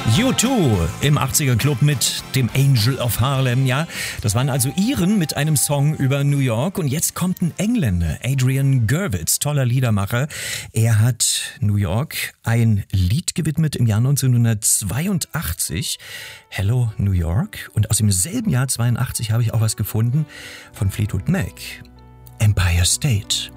U2 im 80er Club mit dem Angel of Harlem, ja. Das waren also Iren mit einem Song über New York. Und jetzt kommt ein Engländer, Adrian Gurvitz, toller Liedermacher. Er hat New York ein Lied gewidmet im Jahr 1982, Hello New York. Und aus dem selben Jahr 82 habe ich auch was gefunden von Fleetwood Mac, Empire State.